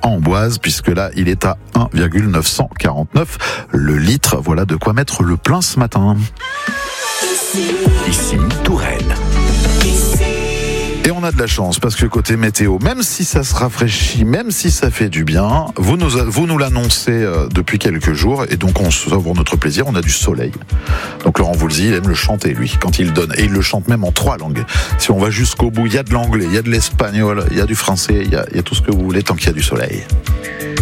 à Amboise, puisque là, il est à 1,949 le litre. Voilà de quoi mettre le plein ce matin. Ici, Touraine. Et on a de la chance parce que côté météo, même si ça se rafraîchit, même si ça fait du bien, vous nous l'annoncez depuis quelques jours et donc pour notre plaisir, on a du soleil. Donc Laurent Voulzy, il aime le chanter lui quand il donne et il le chante même en 3 langues. Si on va jusqu'au bout, il y a de l'anglais, il y a de l'espagnol, il y a du français, il y a tout ce que vous voulez tant qu'il y a du soleil.